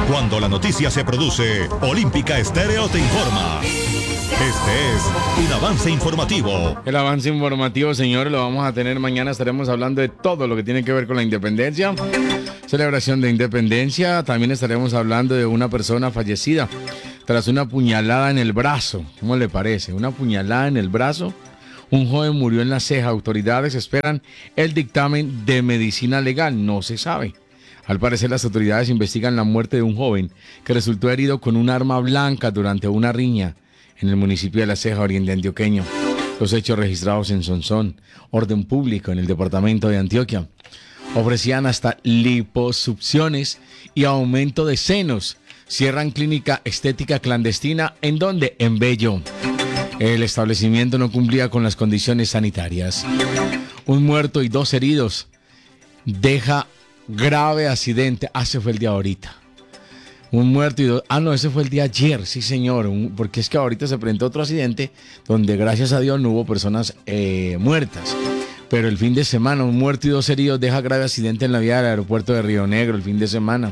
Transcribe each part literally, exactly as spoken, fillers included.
Cuando la noticia se produce, Olímpica Estéreo te informa. Este es un avance informativo. El avance informativo, señores, lo vamos a tener mañana. Estaremos hablando de todo lo que tiene que ver con la independencia. Celebración de independencia. También estaremos hablando de una persona fallecida tras una puñalada en el brazo. ¿Cómo le parece? Una puñalada en el brazo. Un joven murió en la ceja. Autoridades esperan el dictamen de medicina legal. No se sabe. Al parecer, las autoridades investigan la muerte de un joven que resultó herido con un arma blanca durante una riña en el municipio de La Ceja, oriente antioqueño. Los hechos registrados en Sonsón, orden público en el departamento de Antioquia. Ofrecían hasta liposucciones y aumento de senos. Cierran clínica estética clandestina. ¿En dónde? En Bello. El establecimiento no cumplía con las condiciones sanitarias. Un muerto y dos heridos. Deja grave accidente. Ah, ese fue el día ahorita. Un muerto y dos... Ah, no, ese fue el día ayer, sí señor. Un... Porque es que ahorita se presentó otro accidente donde gracias a Dios no hubo personas eh, muertas. Pero el fin de semana, un muerto y dos heridos deja grave accidente en la vía del aeropuerto de Río Negro el fin de semana.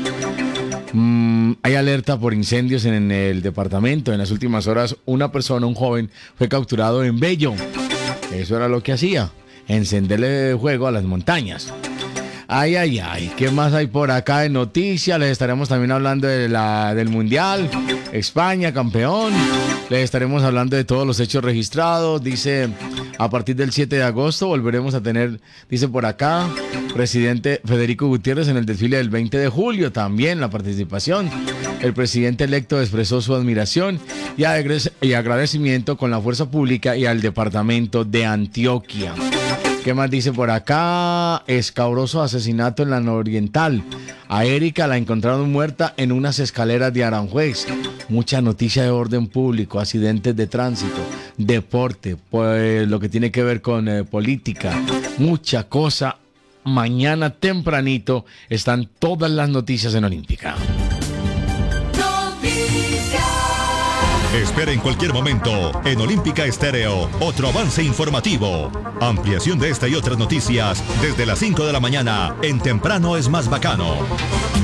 Mm, hay alerta por incendios en el departamento. En las últimas horas, una persona, un joven, fue capturado en Bello. Eso era lo que hacía, encenderle fuego a las montañas. Ay, ay, ay, ¿qué más hay por acá de noticias? Les estaremos también hablando de la, del Mundial, España, campeón. Les estaremos hablando de todos los hechos registrados. Dice, a partir del siete de agosto volveremos a tener, dice por acá, presidente Federico Gutiérrez en el desfile del veinte de julio. También la participación. El presidente electo expresó su admiración y agradecimiento con la fuerza pública y al departamento de Antioquia. ¿Qué más dice por acá? Escabroso asesinato en la nororiental. A Erika la encontraron muerta en unas escaleras de Aranjuez. Mucha noticia de orden público, accidentes de tránsito, deporte, pues lo que tiene que ver con eh, política. Mucha cosa. Mañana tempranito están todas las noticias en Olímpica. Espera en cualquier momento en Olímpica Estéreo otro avance informativo. Ampliación de esta y otras noticias desde las cinco de la mañana en Temprano es más bacano.